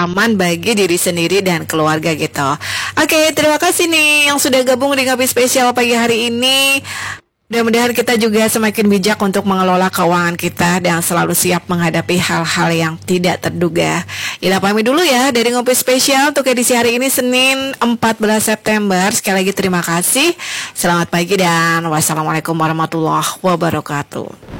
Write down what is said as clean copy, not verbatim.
aman bagi diri sendiri dan keluarga gitu. Oke, terima kasih nih yang sudah gabung di Ngopi Spesial pagi hari ini. Mudah-mudahan kita juga semakin bijak untuk mengelola keuangan kita dan selalu siap menghadapi hal-hal yang tidak terduga. Ila pamit dulu ya dari Ngopi Spesial untuk edisi hari ini Senin 14 September. Sekali lagi terima kasih. Selamat pagi dan wassalamualaikum warahmatullahi wabarakatuh.